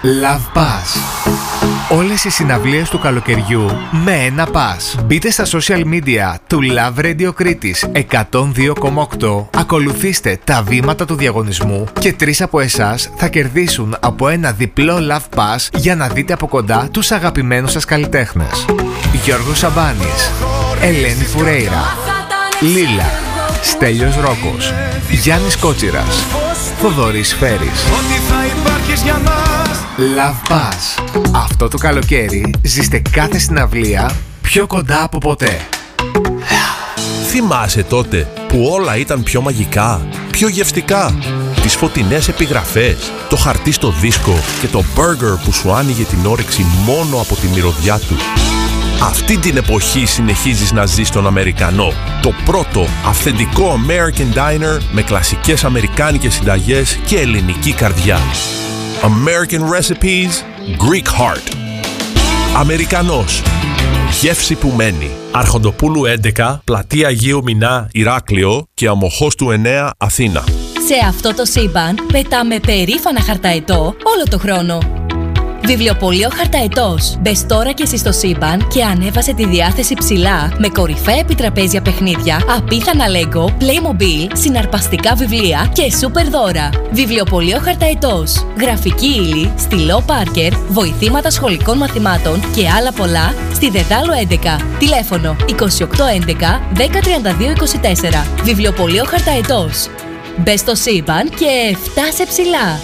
Love Pass. Όλες οι συναυλίες του καλοκαιριού με ένα pass. Μπείτε στα social media του Love Radio Κρήτης 102,8, ακολουθήστε τα βήματα του διαγωνισμού και 3 από εσάς θα κερδίσουν από ένα διπλό Love Pass για να δείτε από κοντά τους αγαπημένους σας καλλιτέχνες. Γιώργος Σαμπάνης, Ελένη Φουρέιρα, Λίλα, Στέλιος Ρόκος, Γιάννης Κότσιρας, Θοδωρής Φέρης. Love Pass. Αυτό το καλοκαίρι ζήστε κάθε συναυλία πιο κοντά από ποτέ. Θυμάσαι τότε που όλα ήταν πιο μαγικά, πιο γευστικά? Τις φωτεινές επιγραφές, το χαρτί στο δίσκο και το μπέργκερ που σου άνοιγε την όρεξη μόνο από τη μυρωδιά του. Αυτή την εποχή συνεχίζεις να ζεις τον Αμερικανό. Το πρώτο αυθεντικό American Diner με κλασικές αμερικάνικες συνταγές και ελληνική καρδιά. American Recipes, Greek Heart. Αμερικανός. Γεύση που μένει. Άρχοντοπούλου 11, Πλατεία Αγίου Μινά, Ηράκλειο και Αμοχώς του 9, Αθήνα. Σε αυτό το σύμπαν πετάμε περήφανα χαρταετό όλο το χρόνο. Βιβλιοπωλείο Χαρταετός. Μπες τώρα και εσύ στο σύμπαν και ανέβασε τη διάθεση ψηλά με κορυφαία επιτραπέζια παιχνίδια, απίθανα Lego, Playmobil, συναρπαστικά βιβλία και σούπερ δώρα. Βιβλιοπωλείο Χαρταετός. Γραφική ύλη, στυλό Πάρκερ, βοηθήματα σχολικών μαθημάτων και άλλα πολλά στη Δεδάλο 11. Τηλέφωνο 2811 1032 24. Βιβλιοπωλείο Χαρταετός. Μπες στο σύμπαν και φτάσε ψηλά.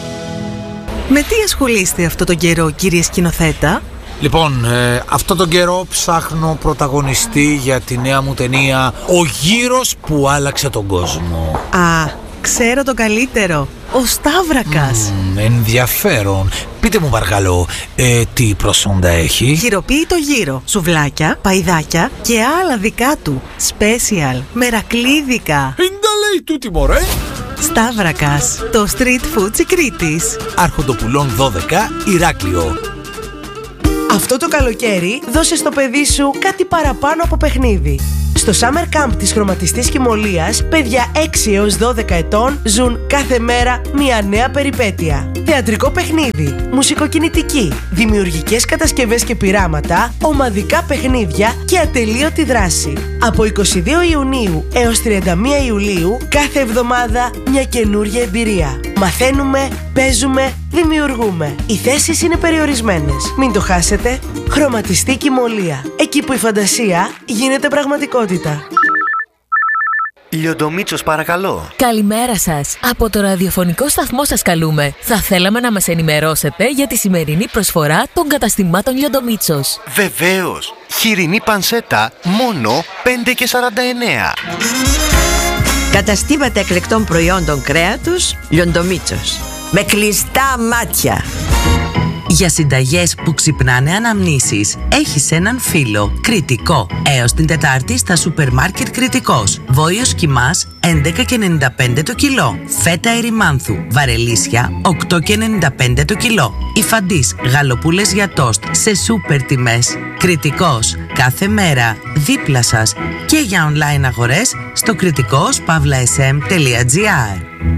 Με τι ασχολείστε αυτό τον καιρό, κύριε σκηνοθέτα? Λοιπόν, αυτό τον καιρό ψάχνω πρωταγωνιστή για τη νέα μου ταινία «Ο γύρος που άλλαξε τον κόσμο». Α, ξέρω το καλύτερο. Ο Σταύρακας. Ενδιαφέρον. Πείτε μου παρακαλώ, τι προσόντα έχει? Χειροποίητο γύρο, σουβλάκια, παϊδάκια και άλλα δικά του. Special, μερακλίδικα. Πίντα λέει τούτη μωρέ. Σταύρακας, το street food της Κρήτης. Άρχοντοπουλών 12, Ηράκλειο. Αυτό το καλοκαίρι δώσε στο παιδί σου κάτι παραπάνω από παιχνίδι. Στο Summer Camp της Χρωματιστής Κυμολίας, παιδιά 6 έως 12 ετών ζουν κάθε μέρα μια νέα περιπέτεια. Θεατρικό παιχνίδι, μουσικοκινητική, δημιουργικές κατασκευές και πειράματα, ομαδικά παιχνίδια και ατελείωτη δράση. Από 22 Ιουνίου έως 31 Ιουλίου, κάθε εβδομάδα μια καινούργια εμπειρία. Μαθαίνουμε, παίζουμε, δημιουργούμε. Οι θέσεις είναι περιορισμένες. Μην το χάσετε. Χρωματιστή Κυμολία. Εκεί που η φαντασία γίνεται πραγματικότητα. Λιοντομίτσος παρακαλώ. Καλημέρα σας. Από το ραδιοφωνικό σταθμό σας καλούμε. Θα θέλαμε να μας ενημερώσετε για τη σημερινή προσφορά των καταστημάτων Λιοντομίτσος. Βεβαίως. Χοιρινή πανσέτα μόνο 5,49. Καταστήματα εκλεκτών προϊόντων κρέατος Λιοντομίτσος. Με κλειστά μάτια. Για συνταγές που ξυπνάνε αναμνήσεις, έχεις έναν φίλο. Κρητικό. Έως την Τετάρτη στα σούπερ μάρκετ Κρητικός. Βόλιος Κιμάς 11,95 το κιλό. Φέτα ερημάνθου βαρελίσια 8,95 το κιλό. Υφαντής γαλοπούλες για τόστ σε σούπερ τιμές. Κρητικός. Κάθε μέρα δίπλα σας και για online αγορές στο kritikos.sm.gr.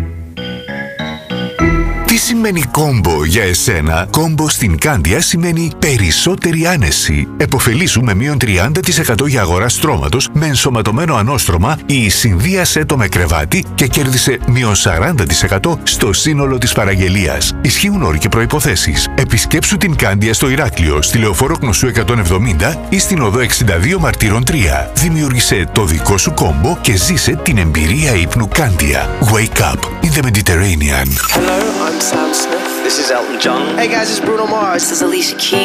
Τι σημαίνει κόμπο για εσένα? Κόμπο στην Κάνδια σημαίνει περισσότερη άνεση. Εποφελήσου με μείον 30% για αγορά στρώματος με ενσωματωμένο ανώστρωμα ή συνδύασέ το με κρεβάτι και κέρδισε μείον 40% στο σύνολο της παραγγελίας. Ισχύουν όροι και προϋποθέσεις. Επισκέψου την Κάνδια στο Ηράκλειο, στη Λεωφόρο Κνωσού 170 ή στην οδό 62 Μαρτύρων 3. Δημιούργησε το δικό σου κόμπο και ζήσε την εμπειρία ύπνου Κάνδια. Wake up in the Mediterranean. Hello, I'm Sam Smith. This is Elton John. Hey guys, it's Bruno Mars. This is Alicia Keys.